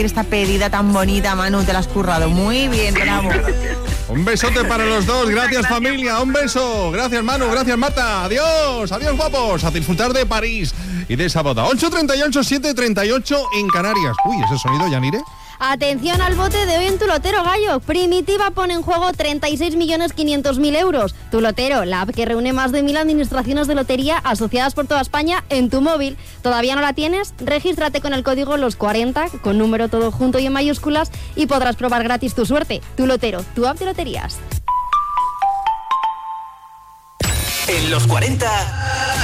esta pedida tan bonita, Manu, te la has currado muy bien, bravo. Un besote para los dos, gracias familia, un beso, gracias Manu, gracias Marta, adiós, adiós guapos, a disfrutar de París y de esa boda. 8:38, 7:38 en Canarias. Uy, ese sonido, Yanire. Atención al bote de hoy en Tu Lotero, Gallo. Primitiva pone en juego 36.500.000 euros. Tu Lotero, la app que reúne más de 1.000 administraciones de lotería asociadas por toda España en tu móvil. ¿Todavía no la tienes? Regístrate con el código LOS40, con número todo junto y en mayúsculas, y podrás probar gratis tu suerte. Tu Lotero, tu app de loterías. En los 40...